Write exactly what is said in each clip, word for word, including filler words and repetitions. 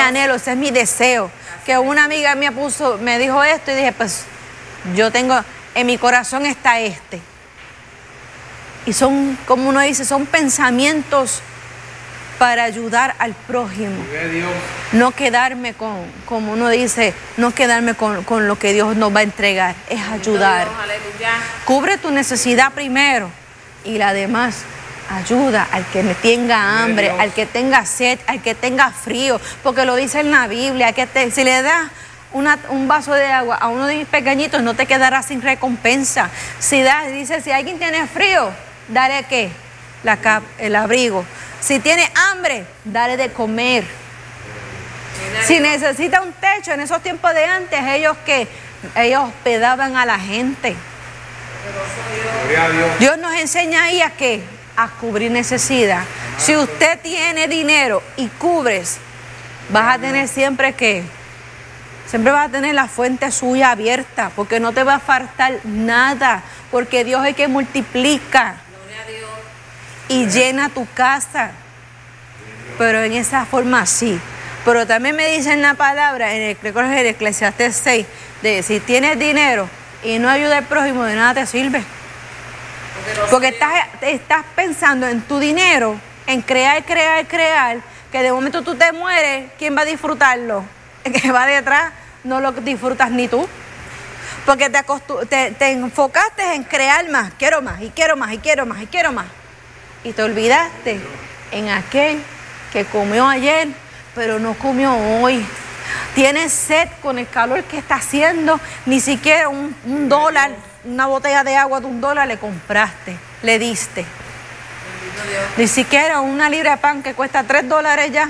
anhelo, ese es mi deseo. Que una amiga mía puso, me dijo esto y dije, pues yo tengo, en mi corazón está este. Y son, como uno dice, son pensamientos para ayudar al prójimo. No quedarme con, como uno dice, no quedarme con, con lo que Dios nos va a entregar, es ayudar. Cubre tu necesidad primero y la demás ayuda al que tenga hambre, al que tenga sed, al que tenga frío, porque lo dice en la Biblia, que te, si le das una, un vaso de agua a uno de mis pequeñitos no te quedará sin recompensa. Si das, dice, si alguien tiene frío, dale ¿qué? La cap, el abrigo. Si tiene hambre, dale de comer. Si necesita un techo, en esos tiempos de antes, ellos que ellos hospedaban a la gente. Dios nos enseña ahí a qué, a cubrir necesidad. Si usted tiene dinero y cubres, vas a tener siempre que, siempre vas a tener la fuente suya abierta, porque no te va a faltar nada, porque Dios es el que multiplica y llena tu casa. Pero en esa forma sí. Pero también me dice en la palabra, en el, creo que es el Eclesiastés seis, de si tienes dinero y no ayuda al prójimo, de nada te sirve. Porque estás, estás pensando en tu dinero, en crear, crear, crear, que de momento tú te mueres, ¿quién va a disfrutarlo? El que va detrás no lo disfrutas ni tú. Porque te, te, te enfocaste en crear más, quiero más, y quiero más, y quiero más, y quiero más. Y te olvidaste en aquel que comió ayer, pero no comió hoy. Tienes sed con el calor que está haciendo, ni siquiera un, un dólar, una botella de agua de un dólar le compraste, le diste. Ni siquiera una libra de pan que cuesta tres dólares ya.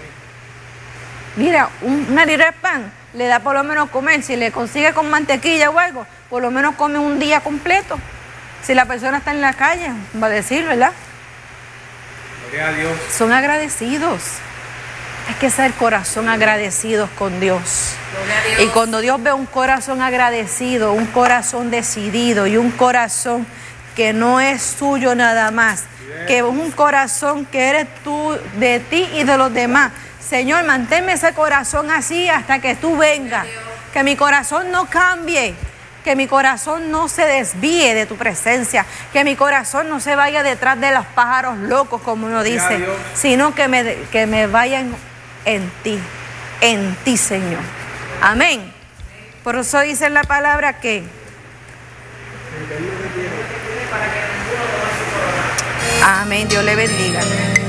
Mira, un, una libra de pan le da por lo menos comer. Si le consigue con mantequilla o algo, por lo menos come un día completo. Si la persona está en la calle, va a decir, ¿verdad? Gloria a Dios. Son agradecidos. Hay que ser corazón agradecidos con Dios. Dios. Y cuando Dios ve un corazón agradecido, un corazón decidido y un corazón que no es suyo nada más, bien, que es un corazón que eres tú, de ti y de los demás. Señor, manténme ese corazón así hasta que tú vengas. Que mi corazón no cambie. Que mi corazón no se desvíe de tu presencia, que mi corazón no se vaya detrás de los pájaros locos, como uno dice, sino que me, que me vayan en ti, en ti, Señor. Amén. Por eso dice en la palabra que amén, Dios le bendiga.